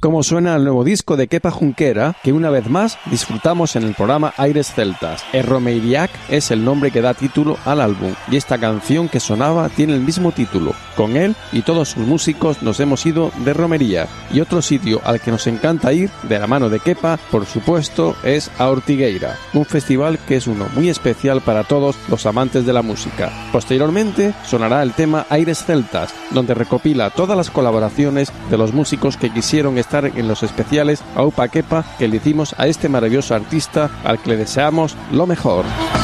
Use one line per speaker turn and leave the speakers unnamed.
cómo suena el nuevo disco de Kepa Junquera, que una vez más disfrutamos en el programa Aires Celtas. El Romeiriac es el nombre que da título al álbum, y esta canción que sonaba tiene el mismo título. Con él y todos sus músicos nos hemos ido de romería, y otro sitio al que nos encanta ir, de la mano de Kepa, por supuesto, es a Ortigueira, un festival que es uno muy especial para todos los amantes de la música. Posteriormente sonará el tema Aires Celtas, donde recopila todas las colaboraciones de los músicos que quisieron estar en los especiales Aupa Kepa que le hicimos a este maravilloso artista al que le deseamos lo mejor.